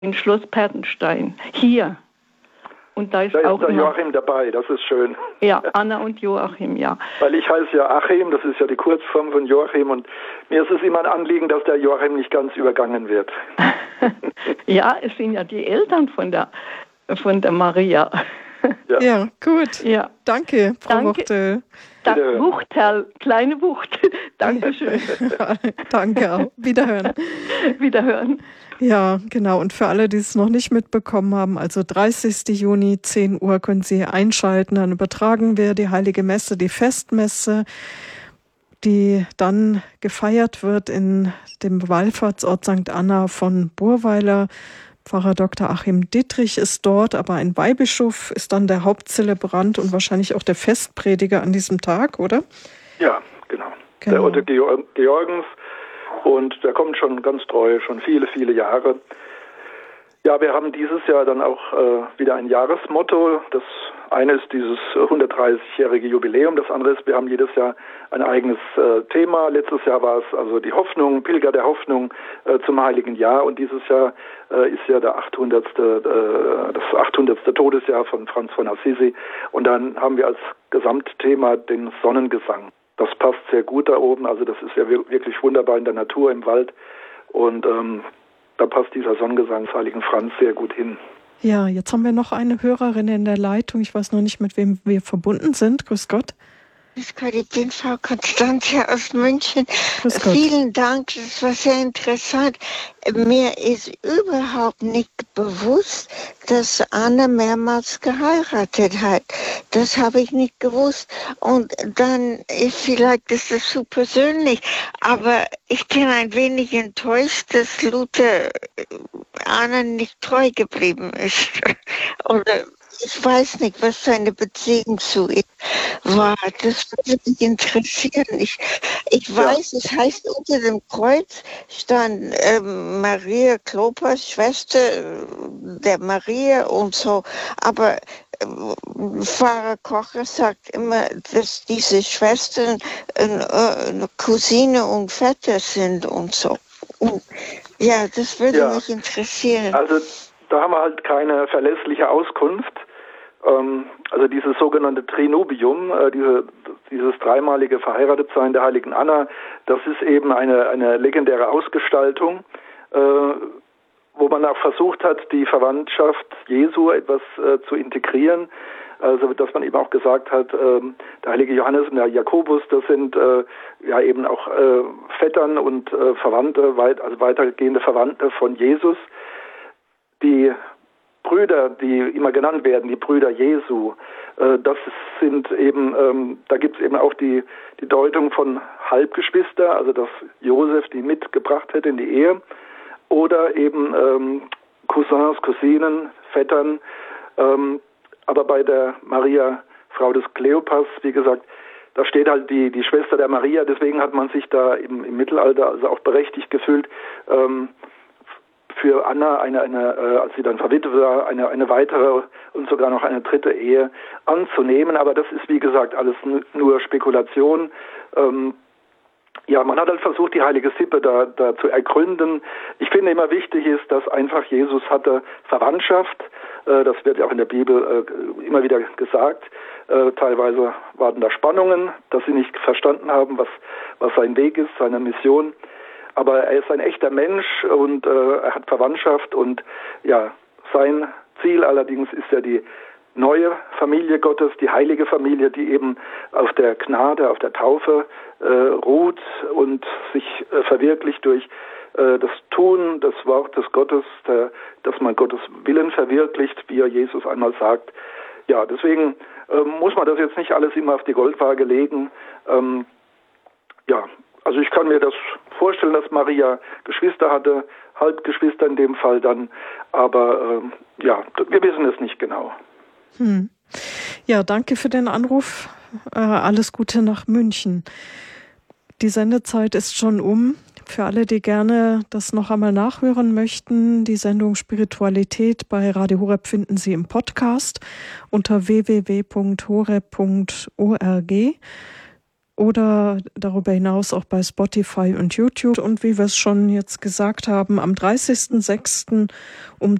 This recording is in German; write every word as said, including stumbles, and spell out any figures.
in Schloss Pertenstein, hier. Und da ist, da ist auch der immer, Joachim dabei, das ist schön. Ja, Anna und Joachim, ja. Weil ich heiße ja Achim, das ist ja die Kurzform von Joachim, und mir ist es immer ein Anliegen, dass der Joachim nicht ganz übergangen wird. Ja, es sind ja die Eltern von der, von der Maria. Ja, ja gut. Ja. Danke, Frau Danke. Wuchtel. Danke, Wuchtel, kleine Wucht. Dankeschön. Danke auch. Wiederhören. Wiederhören. Ja, genau. Und für alle, die es noch nicht mitbekommen haben, also dreißigsten Juni, zehn Uhr können Sie einschalten. Dann übertragen wir die Heilige Messe, die Festmesse, die dann gefeiert wird in dem Wallfahrtsort Sankt Anna von Burweiler. Pfarrer Doktor Achim Dittrich ist dort, aber ein Weihbischof ist dann der Hauptzelebrant und wahrscheinlich auch der Festprediger an diesem Tag, oder? Ja, genau. genau. Der Otto Georgens, und der kommt schon ganz treu, schon viele, viele Jahre. Ja, wir haben dieses Jahr dann auch äh, wieder ein Jahresmotto. Das eine ist dieses hundertdreißigjährige Jubiläum, das andere ist, wir haben jedes Jahr ein eigenes äh, Thema. Letztes Jahr war es also die Hoffnung, Pilger der Hoffnung äh, zum Heiligen Jahr, und dieses Jahr äh, ist ja der achthundertste Äh, das achthundertste Todesjahr von Franz von Assisi, und dann haben wir als Gesamtthema den Sonnengesang. Das passt sehr gut da oben, also das ist ja wirklich wunderbar in der Natur, im Wald, und ähm, da passt dieser Sonnengesang des Heiligen Franz sehr gut hin. Ja, jetzt haben wir noch eine Hörerin in der Leitung. Ich weiß noch nicht, mit wem wir verbunden sind. Grüß Gott. Grüß Gott, ich bin Frau Konstanze aus München. Grüß Gott. Vielen Dank, das war sehr interessant. Mir ist überhaupt nicht bewusst, dass Anna mehrmals geheiratet hat. Das habe ich nicht gewusst. Und dann, ist vielleicht ist das zu persönlich, aber ich bin ein wenig enttäuscht, dass Luther Anna nicht treu geblieben ist. Oder ich weiß nicht, was seine Beziehung zu ihr war. Das würde mich interessieren. Ich, ich weiß, ja. Es heißt, unter dem Kreuz stand äh, Maria Klopas, Schwester der Maria und so. Aber äh, Pfarrer Kocher sagt immer, dass diese Schwestern äh, äh, Cousine und Vetter sind und so. Und, ja, das würde ja. mich interessieren. Also da haben wir halt keine verlässliche Auskunft. Also dieses sogenannte Trinubium, äh, diese, dieses dreimalige Verheiratetsein der heiligen Anna, das ist eben eine, eine legendäre Ausgestaltung, äh, wo man auch versucht hat, die Verwandtschaft Jesu etwas äh, zu integrieren. Also dass man eben auch gesagt hat, äh, der heilige Johannes und der Jakobus, das sind äh, ja eben auch äh, Vettern und äh, Verwandte, weit, also weitergehende Verwandte von Jesus. Die Brüder, die immer genannt werden, die Brüder Jesu, äh, das sind eben, ähm, da gibt es eben auch die, die Deutung von Halbgeschwister, also dass Josef die mitgebracht hätte in die Ehe, oder eben ähm, Cousins, Cousinen, Vettern, ähm, aber bei der Maria, Frau des Kleopas, wie gesagt, da steht halt die, die Schwester der Maria, deswegen hat man sich da im, im Mittelalter also auch berechtigt gefühlt, ähm, für Anna, eine, eine, äh, als sie dann verwitwet war, eine, eine weitere und sogar noch eine dritte Ehe anzunehmen. Aber das ist, wie gesagt, alles n- nur Spekulation. Ähm, ja, man hat halt versucht, die heilige Sippe da, da zu ergründen. Ich finde immer wichtig ist, dass einfach Jesus hatte Verwandtschaft. Äh, das wird ja auch in der Bibel äh, immer wieder gesagt. Äh, teilweise waren da Spannungen, dass sie nicht verstanden haben, was, was sein Weg ist, seine Mission. Aber er ist ein echter Mensch und äh, er hat Verwandtschaft, und ja, sein Ziel allerdings ist ja die neue Familie Gottes, die heilige Familie, die eben auf der Gnade, auf der Taufe äh, ruht und sich äh, verwirklicht durch äh, das Tun des Wortes Gottes, der, dass man Gottes Willen verwirklicht, wie er Jesus einmal sagt. Ja, deswegen äh, muss man das jetzt nicht alles immer auf die Goldwaage legen. Ähm, ja, Also ich kann mir das vorstellen, dass Maria Geschwister hatte, Halbgeschwister in dem Fall dann, aber ähm, ja, wir wissen es nicht genau. Hm. Ja, danke für den Anruf. Äh, alles Gute nach München. Die Sendezeit ist schon um. Für alle, die gerne das noch einmal nachhören möchten, die Sendung Spiritualität bei Radio Horeb finden Sie im Podcast unter w w w punkt horeb punkt org. oder darüber hinaus auch bei Spotify und YouTube. Und wie wir es schon jetzt gesagt haben, am dreißigsten sechsten um